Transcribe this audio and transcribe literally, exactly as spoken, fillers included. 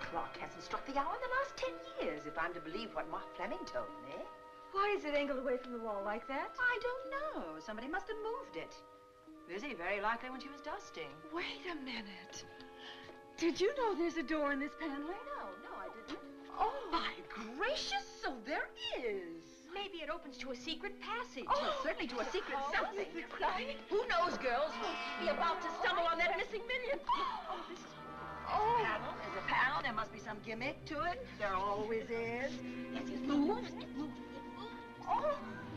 clock hasn't struck the hour in the last ten years, if I'm to believe what Mark Fleming told me. Why is it angled away from the wall like that? I don't know. Somebody must have moved it. Lizzie, very likely when she was dusting. Wait a minute. Did you know there's a door in this paneling? No, no, I didn't. Oh, my gracious, so there is. Maybe it opens to a secret passage. Oh, well, certainly to a secret oh, something. this is exciting. Who knows, girls? We'll be about to stumble on that missing million. Oh, this is... Oh. Panel. There's a panel. There must be some gimmick to it. There always is. Yes, it moves. It moves. It moves. Oh.